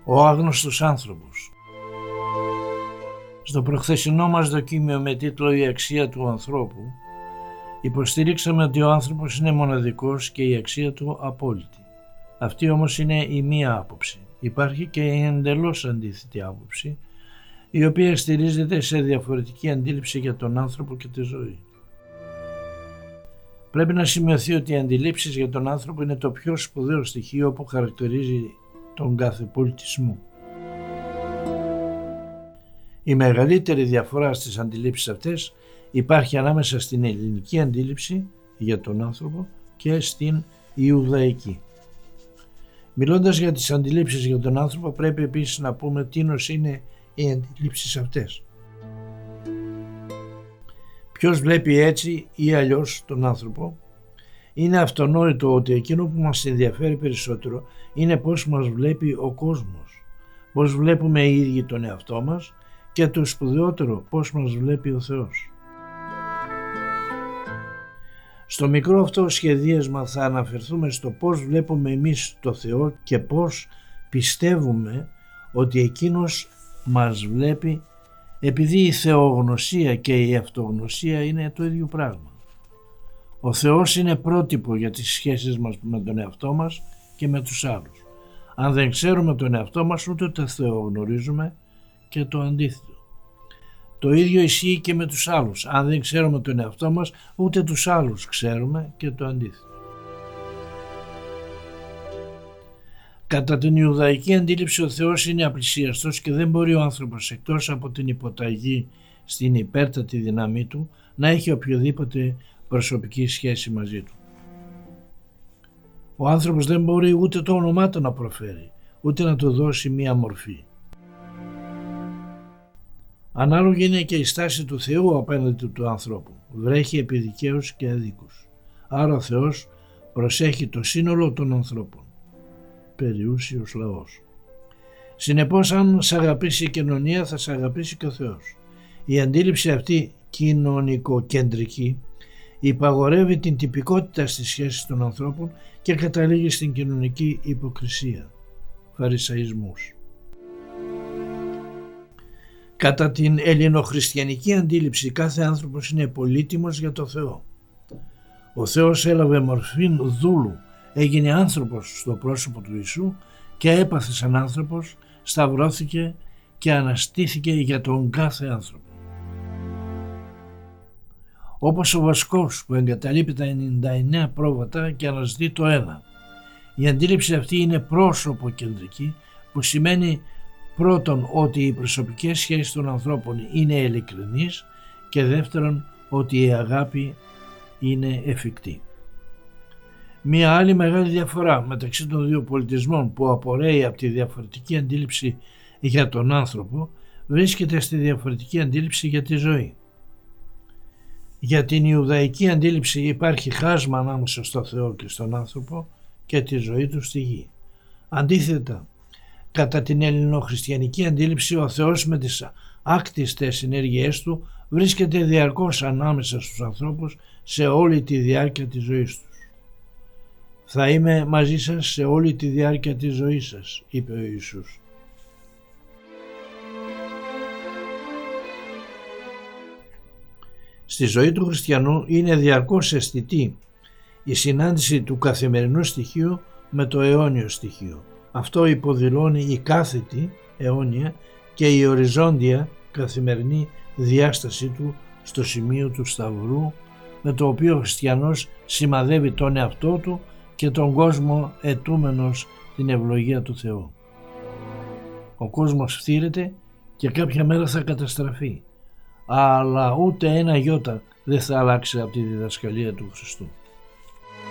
Ο άγνωστος άνθρωπος. Στο προχθεσινό μας δοκίμιο με τίτλο «Η αξία του ανθρώπου» υποστηρίξαμε ότι ο άνθρωπος είναι μοναδικός και η αξία του απόλυτη. Αυτή όμως είναι η μία άποψη. Υπάρχει και η εντελώς αντίθετη άποψη, η οποία στηρίζεται σε διαφορετική αντίληψη για τον άνθρωπο και τη ζωή. Πρέπει να σημειωθεί ότι οι αντιλήψεις για τον άνθρωπο είναι το πιο σπουδαίο στοιχείο που χαρακτηρίζει τον κάθε πολιτισμό. Η μεγαλύτερη διαφορά στις αντιλήψεις αυτές υπάρχει ανάμεσα στην ελληνική αντίληψη για τον άνθρωπο και στην Ιουδαϊκή. Μιλώντας για τις αντιλήψεις για τον άνθρωπο, πρέπει επίσης να πούμε τίνος είναι οι αντιλήψεις αυτές. Ποιος βλέπει έτσι ή αλλιώς τον άνθρωπο? Είναι αυτονόητο ότι εκείνο που μας ενδιαφέρει περισσότερο είναι πώς μας βλέπει ο κόσμος, πώς βλέπουμε οι ίδιοι τον εαυτό μας και το σπουδαιότερο πώς μας βλέπει ο Θεός. Στο μικρό αυτό σχεδίασμα θα αναφερθούμε στο πώς βλέπουμε εμείς το Θεό και πώς πιστεύουμε ότι εκείνος μας βλέπει, επειδή η θεογνωσία και η αυτογνωσία είναι το ίδιο πράγμα. Ο Θεός είναι πρότυπο για τις σχέσεις μας με τον εαυτό μας και με τους άλλους. Αν δεν ξέρουμε τον εαυτό μας, ούτε το θεογνωρίζουμε και το αντίθετο. Το ίδιο ισχύει και με τους άλλους. Αν δεν ξέρουμε τον εαυτό μας, ούτε τους άλλους ξέρουμε και το αντίθετο. Κατά την Ιουδαϊκή αντίληψη, ο Θεός είναι απλησίαστος και δεν μπορεί ο άνθρωπος, εκτός από την υποταγή στην υπέρτατη δύναμή του, να έχει οποιοδήποτε προσωπική σχέση μαζί του. Ο άνθρωπος δεν μπορεί ούτε το όνομά του να προφέρει, ούτε να του δώσει μία μορφή. Ανάλογη είναι και η στάση του Θεού απέναντι του ανθρώπου. Βρέχει επί δικαίους και αδίκους. Άρα ο Θεός προσέχει το σύνολο των ανθρώπων. Περιούσιος λαός. Συνεπώς, αν σ' αγαπήσει η κοινωνία, θα σ' αγαπήσει και ο Θεός. Η αντίληψη αυτή κοινωνικοκεντρική υπαγορεύει την τυπικότητα στις σχέσεις των ανθρώπων και καταλήγει στην κοινωνική υποκρισία, φαρισαϊσμούς. Κατά την ελληνοχριστιανική αντίληψη, κάθε άνθρωπος είναι πολύτιμος για το Θεό. Ο Θεός έλαβε μορφή δούλου, έγινε άνθρωπος στο πρόσωπο του Ιησού και έπαθε σαν άνθρωπος, σταυρώθηκε και αναστήθηκε για τον κάθε άνθρωπο. Όπως ο Βασκός που εγκαταλείπει τα 99 πρόβατα και αναζητεί το ένα. Η αντίληψη αυτή είναι πρόσωπο κεντρική, που σημαίνει πρώτον ότι οι προσωπικές σχέσεις των ανθρώπων είναι ειλικρινείς και δεύτερον ότι η αγάπη είναι εφικτή. Μία άλλη μεγάλη διαφορά μεταξύ των δύο πολιτισμών που απορρέει από τη διαφορετική αντίληψη για τον άνθρωπο βρίσκεται στη διαφορετική αντίληψη για τη ζωή. Για την Ιουδαϊκή αντίληψη υπάρχει χάσμα ανάμεσα στο Θεό και στον άνθρωπο και τη ζωή του στη γη. Αντίθετα, κατά την ελληνοχριστιανική αντίληψη, ο Θεός με τις άκτιστες ενέργειές του βρίσκεται διαρκώς ανάμεσα στους ανθρώπους σε όλη τη διάρκεια της ζωής τους. «Θα είμαι μαζί σας σε όλη τη διάρκεια της ζωής σας», είπε ο Ιησούς. Στη ζωή του χριστιανού είναι διαρκώς αισθητή η συνάντηση του καθημερινού στοιχείου με το αιώνιο στοιχείο. Αυτό υποδηλώνει η κάθετη αιώνια και η οριζόντια καθημερινή διάστασή του στο σημείο του Σταυρού, με το οποίο ο χριστιανός σημαδεύει τον εαυτό του και τον κόσμο αιτούμενος την ευλογία του Θεού. Ο κόσμος φτύρεται και κάποια μέρα θα καταστραφεί, αλλά ούτε ένα γιώτα δεν θα αλλάξει από τη διδασκαλία του Χριστού.